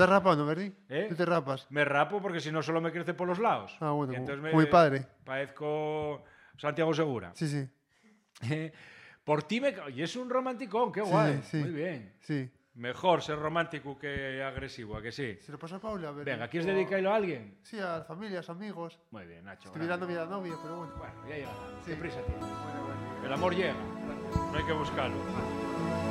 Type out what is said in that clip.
estás rapando, ¿verdad? ¿Eh? Tú te rapas. Me rapo porque si no solo me crece por los lados. Ah, bueno, Y entonces como mi padre. Parezco Santiago Segura. Sí, sí. Por ti me... Y es un romanticón, qué Sí, guay. sí. Muy bien. Sí. Mejor ser romántico que agresivo, ¿a que sí? Se lo pasa a Paula, a ver. Venga, ¿quieres dedicarlo a alguien? Sí, a las familias, amigos. Muy bien, Nacho. Estoy mirando a la novia, pero bueno. Bueno, ya llegará. Sí. ¿Qué prisa tienes? Bueno. El amor llega. No hay que buscarlo.